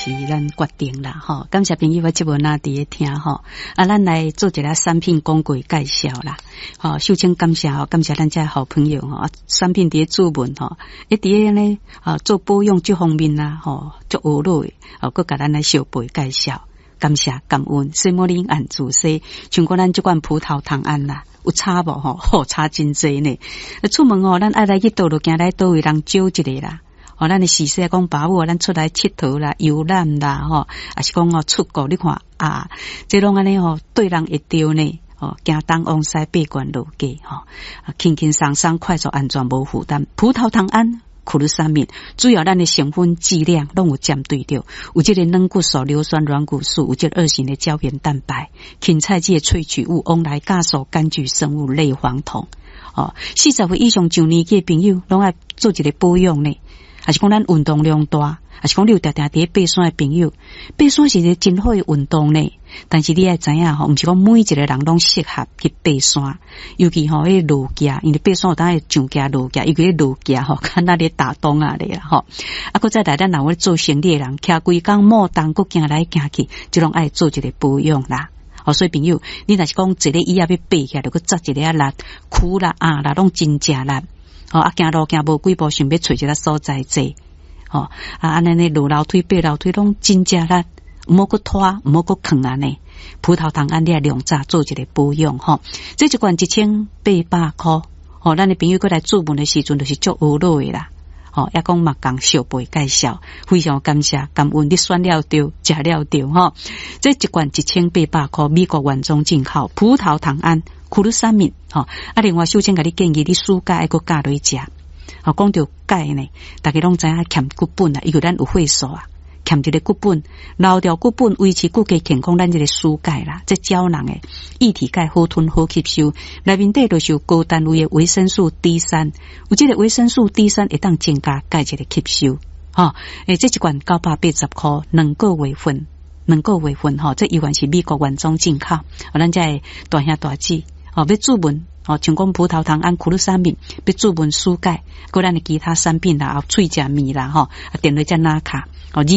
是咱决定啦吼。感谢朋友我节目那伫咧听吼，咱来做一个产品广告介绍啦。吼，首先感谢咱这好朋友吼，产品伫咧注文吼，伫咧呢做保养这方面啦吼，足学路诶，佮甲咱来小辈介绍。感谢感恩，西摩林按主西，像讲咱这款葡萄糖胺啦，有差无吼？好差真济呢。出门咱爱来去倒落行来倒位人招一个啦。咱的时势讲把握，咱出来佚佗啦、游览啦，还是讲出国你看这拢安尼对人会着呢。行东往西八关路街轻轻松松、快速、安全、无负担。葡萄糖胺。苦鲁沙米主要咱的成分剂量拢有针对着，有这个软骨素、硫酸软骨素，有这个2型的胶原蛋白、芹菜剂的萃取物、翁来酵素、柑橘生物类黄酮。40岁以上上年纪的朋友拢爱做一个保养呢，还是讲咱运动量大，还是讲你有常常伫爬山的朋友，爬山是一个真好的运动呢。但是你要知影毋是讲每一个人拢适合去爬山，尤其迄路架，因为爬山有当上架路架，尤其路架看那里打洞咧佫再来咱若要做生理的人，徛规工莫动，佫行来行去，就拢爱做一个保养啦。所以朋友，你若是讲一个椅仔要爬起来，就佫扎一个力，躯啦啦拢真正力。行路行无几步，想要找一个所在坐。安尼落楼梯、爬楼梯拢真正力。唔好佫拖，唔好佫扛安尼。葡萄糖胺你量早做一个保养这一罐1800块咱的朋友过来注文的时阵就是足学路的啦也讲嘛讲小辈介绍，非常感谢感恩你选了对，食了对这一罐1800块，美国原装进口葡萄糖胺库鲁沙米另外首先甲你建议你暑假要佫加落去食讲到钙呢，大家拢知影欠骨本啦，因为咱有血素欠一个骨本，留掉骨本，维持骨骼健康，咱这个输钙啦，这胶囊诶，液体钙好吞好吸收，内面底就是有高单位的维生素 D3， 有这个维生素 D3会当增加钙质的吸收，这一罐980块，2个月份，这依然是美国原装进口，咱这个大兄大姐，要注文。像讲葡萄糖胺、库鲁沙米，要注文输钙，佮咱的其他产品啦，喙食面啦，电话在哪卡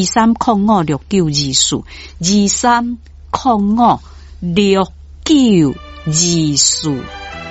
？23056924 23056924。